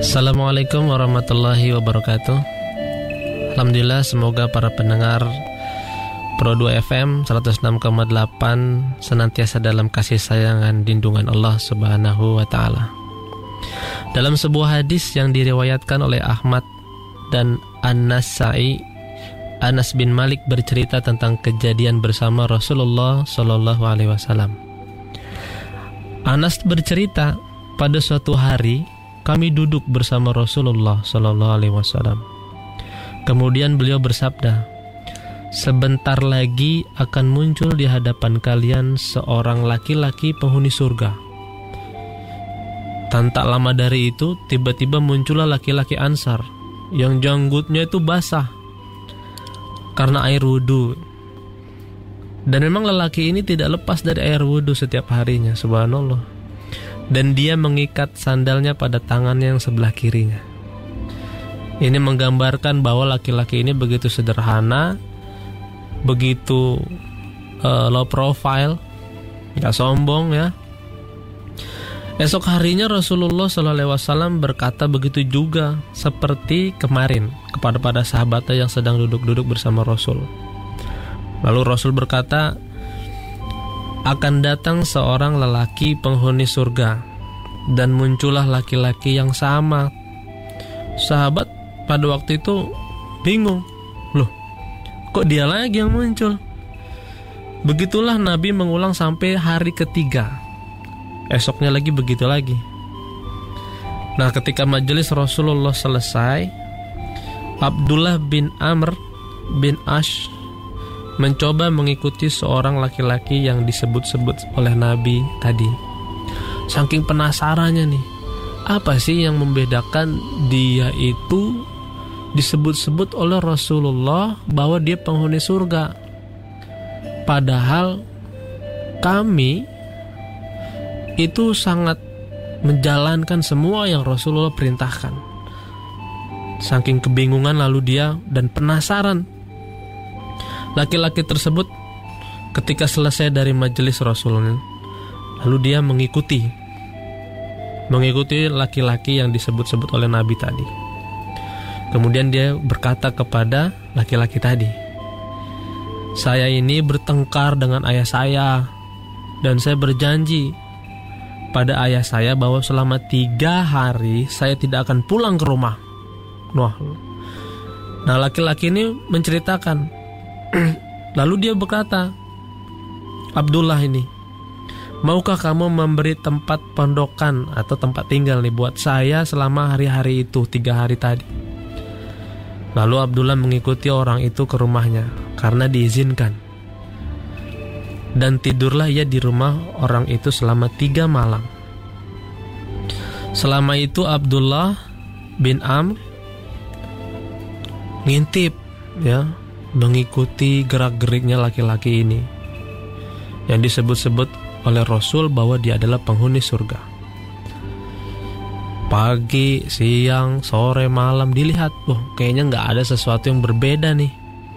Assalamualaikum warahmatullahi wabarakatuh. Alhamdulillah, semoga para pendengar Pro 2 FM 106,8 senantiasa dalam kasih sayang dan lindungan Allah Subhanahu wa taala. Dalam sebuah hadis yang diriwayatkan oleh Ahmad dan An-Nasa'i, Anas bin Malik bercerita tentang kejadian bersama Rasulullah sallallahu alaihi wasallam. Anas bercerita, pada suatu hari kami duduk bersama Rasulullah sallallahu alaihi wasallam. Kemudian beliau bersabda, "Sebentar lagi akan muncul di hadapan kalian seorang laki-laki penghuni surga." Tak lama dari itu, tiba-tiba muncullah laki-laki Ansar yang janggutnya itu basah karena air wudhu. Dan memang lelaki ini tidak lepas dari air wudhu setiap harinya, subhanallah. Dan dia mengikat sandalnya pada tangannya yang sebelah kirinya. Ini menggambarkan bahwa laki-laki ini begitu sederhana, begitu low profile, gak sombong ya. Esok harinya Rasulullah SAW berkata begitu juga seperti kemarin kepada sahabatnya yang sedang duduk-duduk bersama Rasul. Lalu Rasul berkata, "Akan datang seorang lelaki penghuni surga, dan muncullah laki-laki yang sama." Sahabat pada waktu itu bingung, loh, kok dia lagi yang muncul? Begitulah Nabi mengulang sampai hari ketiga. Esoknya lagi begitu lagi. Nah, ketika majelis Rasulullah selesai, Abdullah bin Amr bin Ash mencoba mengikuti seorang laki-laki yang disebut-sebut oleh Nabi tadi. Saking penasarannya nih, apa sih yang membedakan dia itu disebut-sebut oleh Rasulullah bahwa dia penghuni surga, padahal kami itu sangat menjalankan semua yang Rasulullah perintahkan. Saking kebingungan lalu dia dan penasaran, laki-laki tersebut ketika selesai dari majelis Rasulullah, lalu dia mengikuti laki-laki yang disebut-sebut oleh Nabi tadi. Kemudian dia berkata kepada laki-laki tadi, "Saya ini bertengkar dengan ayah saya, dan saya berjanji pada ayah saya bahwa selama 3 hari saya tidak akan pulang ke rumah." Nah, laki-laki ini menceritakan. Lalu dia berkata, "Abdullah ini, maukah kamu memberi tempat pondokan atau tempat tinggal nih buat saya selama hari-hari itu, 3 hari tadi?" Lalu Abdullah mengikuti orang itu ke rumahnya karena diizinkan. Dan tidurlah ia di rumah orang itu selama 3 malam. Selama itu Abdullah bin Amr ngintip ya, mengikuti gerak-geriknya laki-laki ini yang disebut-sebut oleh Rasul bahwa dia adalah penghuni surga. Pagi, siang, sore, malam dilihat, kayaknya gak ada sesuatu yang berbeda nih.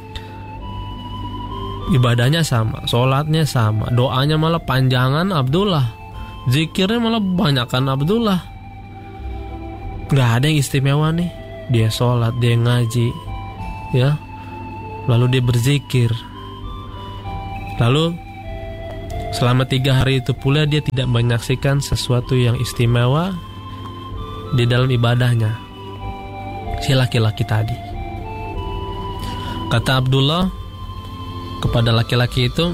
Ibadahnya sama, sholatnya sama, doanya malah panjangan Abdullah, zikirnya malah banyakan Abdullah. Gak ada yang istimewa nih. Dia sholat, dia ngaji ya, lalu dia berzikir. Lalu selama 3 hari itu pula dia tidak menyaksikan sesuatu yang istimewa di dalam ibadahnya, si laki-laki tadi. Kata Abdullah kepada laki-laki itu,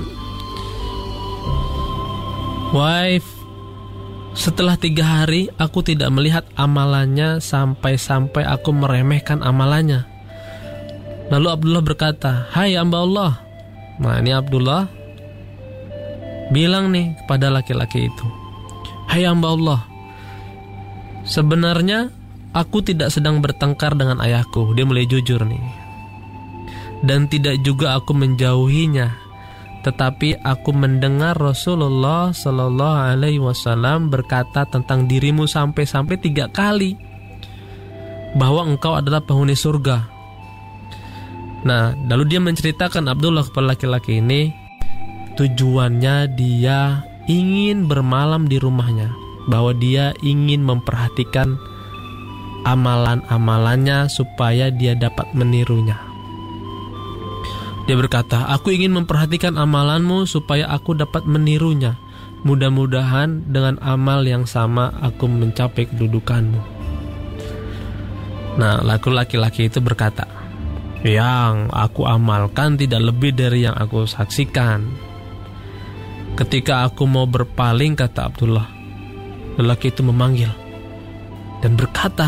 "Wife, setelah 3 hari aku tidak melihat amalannya sampai aku meremehkan amalannya." Lalu Abdullah berkata, "Hai hamba Allah." Nah, ini Abdullah bilang nih kepada laki-laki itu, "Hai hamba Allah, sebenarnya aku tidak sedang bertengkar dengan ayahku." Dia mulai jujur nih. "Dan tidak juga aku menjauhinya, tetapi aku mendengar Rasulullah sallallahu alaihi wasallam berkata tentang dirimu sampai 3 kali bahwa engkau adalah penghuni surga." Nah, lalu dia menceritakan Abdullah kepada laki-laki ini, tujuannya dia ingin bermalam di rumahnya, bahwa dia ingin memperhatikan amalan-amalannya supaya dia dapat menirunya. Dia berkata, aku ingin memperhatikan amalanmu supaya aku dapat menirunya. Mudah-mudahan dengan amal yang sama aku mencapai kedudukanmu. Nah, laki-laki itu berkata, yang aku amalkan tidak lebih dari yang aku saksikan. Ketika aku mau berpaling, kata Abdullah, lelaki itu memanggil dan berkata,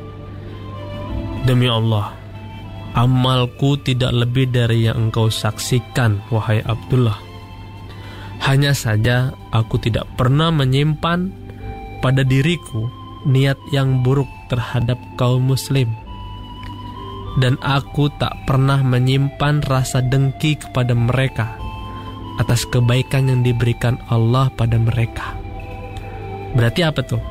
demi Allah, amalku tidak lebih dari yang engkau saksikan, wahai Abdullah. Hanya saja aku tidak pernah menyimpan pada diriku niat yang buruk terhadap kaum muslim. Dan aku tak pernah menyimpan rasa dengki kepada mereka atas kebaikan yang diberikan Allah pada mereka. Berarti apa tuh?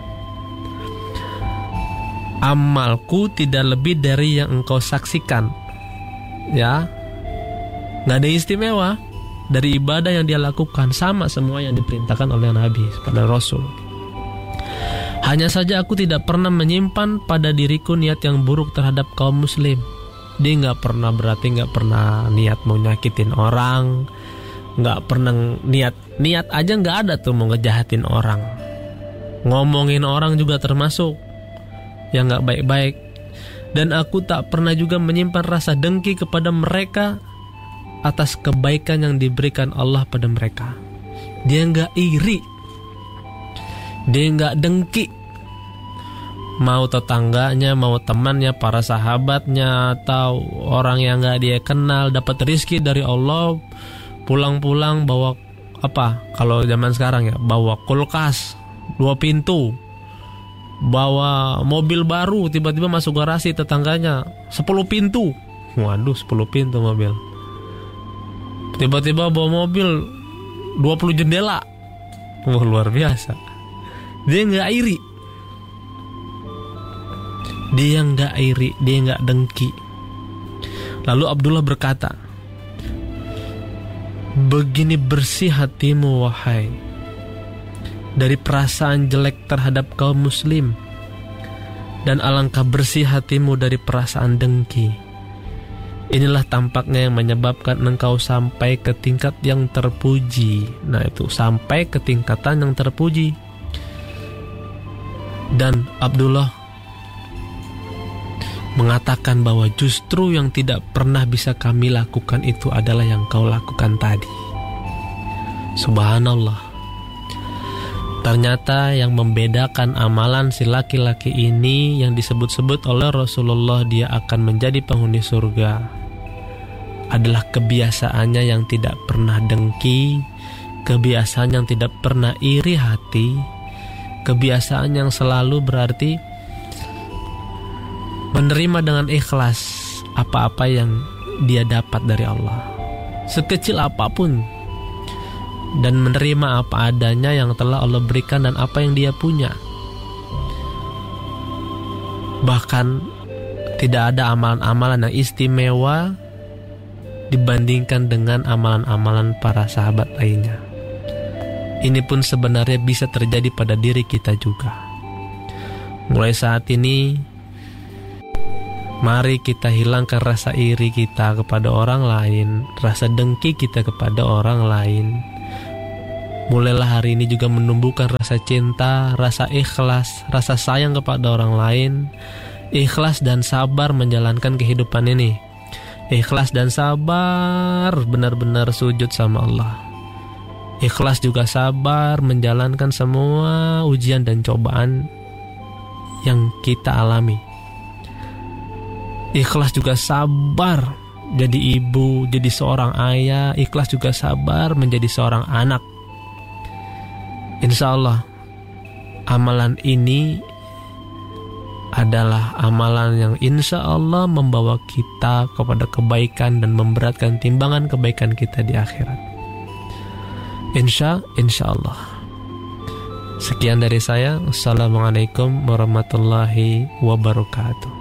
Amalku tidak lebih dari yang engkau saksikan. Ya, gak ada istimewa dari ibadah yang dia lakukan, sama semua yang diperintahkan oleh Nabi pada Rasul. Hanya saja aku tidak pernah menyimpan pada diriku niat yang buruk terhadap kaum muslim. Dia gak pernah, berarti gak pernah niat mau nyakitin orang, gak pernah niat aja gak ada tuh mau ngejahatin orang. Ngomongin orang juga termasuk yang gak baik-baik. Dan aku tak pernah juga menyimpan rasa dengki kepada mereka atas kebaikan yang diberikan Allah pada mereka. Dia gak iri, dia gak dengki. Mau tetangganya, mau temannya, para sahabatnya, atau orang yang gak dia kenal dapat rizki dari Allah, pulang-pulang bawa apa? Kalau zaman sekarang ya, bawa kulkas 2 pintu, bawa mobil baru, tiba-tiba masuk garasi tetangganya 10 pintu. Waduh, 10 pintu mobil. Tiba-tiba bawa mobil 20 jendela. Wah, luar biasa. Dia gak iri, dia gak iri, dia gak dengki. Lalu Abdullah berkata, begini bersih hatimu wahai dari perasaan jelek terhadap kaum muslim, dan alangkah bersih hatimu dari perasaan dengki. Inilah tampaknya yang menyebabkan engkau sampai ke tingkat yang terpuji. Nah, itu sampai ke tingkatan yang terpuji. Dan Abdullah mengatakan bahwa justru yang tidak pernah bisa kami lakukan itu adalah yang kau lakukan tadi. Subhanallah. Ternyata yang membedakan amalan si laki-laki ini yang disebut-sebut oleh Rasulullah dia akan menjadi penghuni surga adalah kebiasaannya yang tidak pernah dengki, kebiasaan yang tidak pernah iri hati, kebiasaan yang selalu berarti menerima dengan ikhlas apa-apa yang dia dapat dari Allah, sekecil apapun, dan menerima apa adanya yang telah Allah berikan dan apa yang dia punya. Bahkan tidak ada amalan-amalan yang istimewa dibandingkan dengan amalan-amalan para sahabat lainnya. Ini pun sebenarnya bisa terjadi pada diri kita juga. Mulai saat ini, mari kita hilangkan rasa iri kita kepada orang lain, rasa dengki kita kepada orang lain. Mulailah hari ini juga menumbuhkan rasa cinta, rasa ikhlas, rasa sayang kepada orang lain, ikhlas dan sabar menjalankan kehidupan ini. Ikhlas dan sabar benar-benar sujud sama Allah. Ikhlas juga sabar menjalankan semua ujian dan cobaan yang kita alami. Ikhlas juga sabar jadi ibu, jadi seorang ayah. Ikhlas juga sabar menjadi seorang anak. Insya Allah amalan ini adalah amalan yang insya Allah membawa kita kepada kebaikan dan memberatkan timbangan kebaikan kita di akhirat. Insya Allah. Sekian dari saya. Assalamualaikum warahmatullahi wabarakatuh.